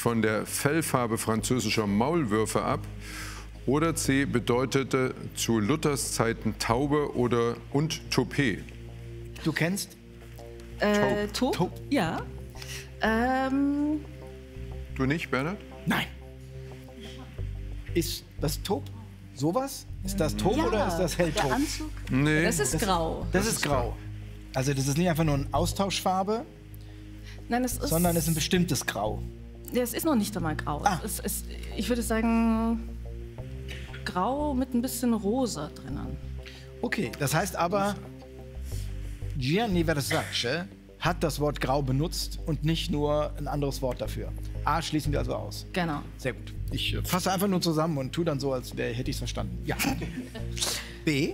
von der Fellfarbe französischer Maulwürfe ab? Oder C. bedeutete zu Luthers Zeiten Taube und Toupet? Du kennst? Taub? Ja. Du nicht, Bernhard? Nein. Ist das Taub? Sowas? Ist das Taub oder ist das helltaub? Der Anzug? Nee. Das ist grau. Das ist grau. Also das ist nicht einfach nur eine Austauschfarbe, Nein, es ist... sondern es ist ein bestimmtes Grau. Ja, es ist noch nicht einmal grau. Ah. Es ist, ich würde sagen, grau mit ein bisschen rosa drinnen. Okay, das heißt aber, Gianni Versace hat das Wort grau benutzt und nicht nur ein anderes Wort dafür. A schließen wir also aus. Genau. Sehr gut. Ich fasse einfach nur zusammen und tue dann so, als hätte ich es verstanden. Ja. B.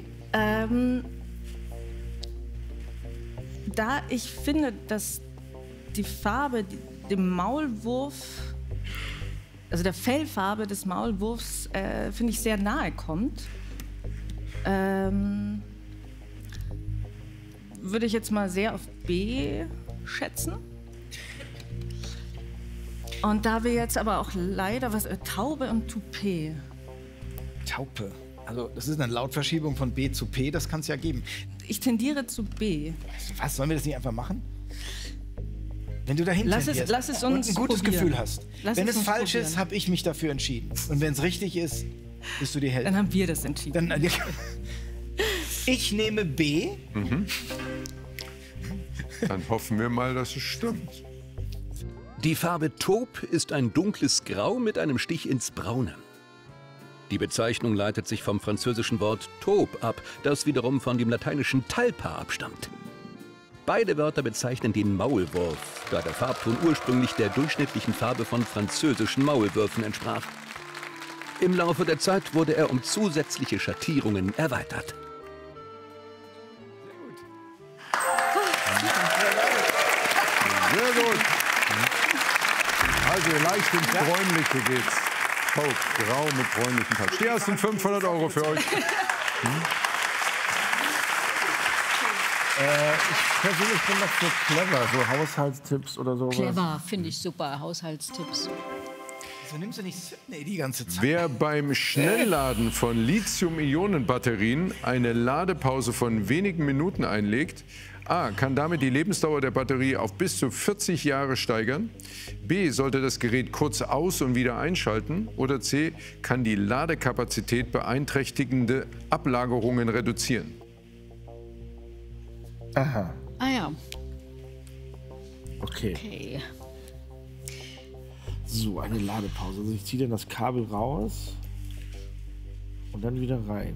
Da ich finde, dass die Farbe dem Maulwurf, also der Fellfarbe des Maulwurfs, finde ich sehr nahe kommt, würde ich jetzt mal sehr auf B schätzen. Und da wir jetzt aber auch leider Taube und Toupet. Taupe. Also das ist eine Lautverschiebung von B zu P, das kann es ja geben. Ich tendiere zu B. Was, sollen wir das nicht einfach machen? Wenn du dahin Lass tendierst es und uns ein gutes probieren. Gefühl hast. Lass Wenn es es uns falsch probieren. ist, habe ich mich dafür entschieden. Und wenn es richtig ist, bist du die Held. Dann haben wir das entschieden. Dann, ich nehme B. Dann hoffen wir mal, dass es stimmt. Die Farbe Taub ist ein dunkles Grau mit einem Stich ins Braune. Die Bezeichnung leitet sich vom französischen Wort taube ab, das wiederum von dem lateinischen talpa abstammt. Beide Wörter bezeichnen den Maulwurf, da der Farbton ursprünglich der durchschnittlichen Farbe von französischen Maulwürfen entsprach. Im Laufe der Zeit wurde er um zusätzliche Schattierungen erweitert. Sehr gut. Also leicht ins Bräunliche geht's. Taub, grau mit bräunlichen Touch. Die ersten 500 € für euch. Ich persönlich bin noch für clever, so Haushaltstipps oder sowas. Clever, finde ich super. Haushaltstipps. So nimmst du nicht Sydney die ganze Zeit. Wer beim Schnellladen von Lithium-Ionen-Batterien eine Ladepause von wenigen Minuten einlegt, A. kann damit die Lebensdauer der Batterie auf bis zu 40 Jahre steigern, B. sollte das Gerät kurz aus- und wieder einschalten oder C. kann die Ladekapazität beeinträchtigende Ablagerungen reduzieren. Aha, Ah ja, okay. okay. So, eine Ladepause. Also ich ziehe dann das Kabel raus und dann wieder rein.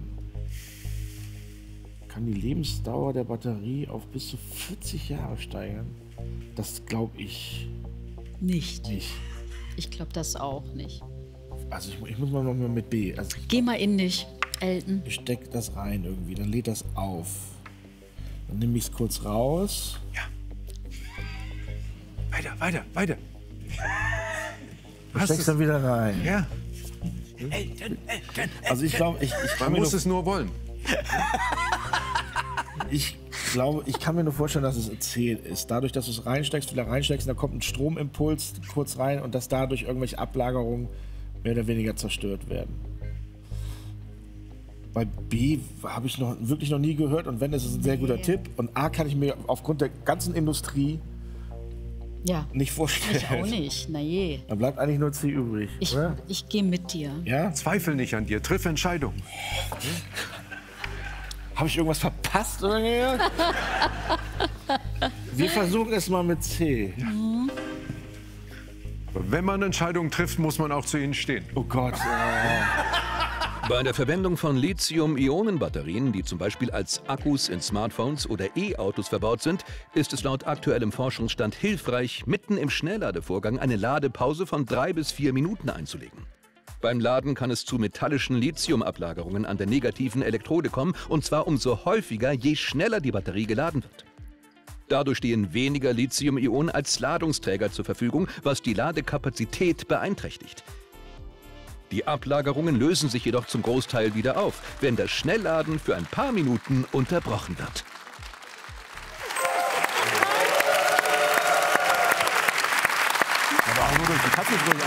Kann die Lebensdauer der Batterie auf bis zu 40 Jahre steigern? Das glaube ich Nicht. nicht. Ich glaube das auch nicht. Also ich muss mal noch mal mit B. Also Geh mal in dich, Elton. ich stecke das rein irgendwie, dann lädt das auf. Dann nehme ich es kurz raus. Weiter. Ich steck's dann wieder rein. Ja, Also ich glaube, ich kann man mir muss nur, es nur wollen. ich kann mir nur vorstellen, dass es erzählt ist. Dadurch, dass du es reinsteckst, wieder reinsteckst, und da kommt ein Stromimpuls kurz rein und dass dadurch irgendwelche Ablagerungen mehr oder weniger zerstört werden. Bei B habe ich wirklich noch nie gehört und wenn, ist es ein sehr guter Tipp. Und A kann ich mir aufgrund der ganzen Industrie Ja, nicht vorstellen. ich auch nicht. Na je. Dann bleibt eigentlich nur C übrig, oder? Ich gehe mit dir. Ja? Zweifel nicht an dir, triff Entscheidung. Habe ich irgendwas verpasst oder gehört? Wir versuchen es mal mit C. Wenn man Entscheidungen trifft, muss man auch zu ihnen stehen. Oh Gott. Bei der Verwendung von Lithium-Ionen-Batterien, die zum Beispiel als Akkus in Smartphones oder E-Autos verbaut sind, ist es laut aktuellem Forschungsstand hilfreich, mitten im Schnellladevorgang eine Ladepause von 3 bis 4 Minuten einzulegen. Beim Laden kann es zu metallischen Lithiumablagerungen an der negativen Elektrode kommen, und zwar umso häufiger, je schneller die Batterie geladen wird. Dadurch stehen weniger Lithium-Ionen als Ladungsträger zur Verfügung, was die Ladekapazität beeinträchtigt. Die Ablagerungen lösen sich jedoch zum Großteil wieder auf, wenn das Schnellladen für ein paar Minuten unterbrochen wird. Aber auch nur durch die Katze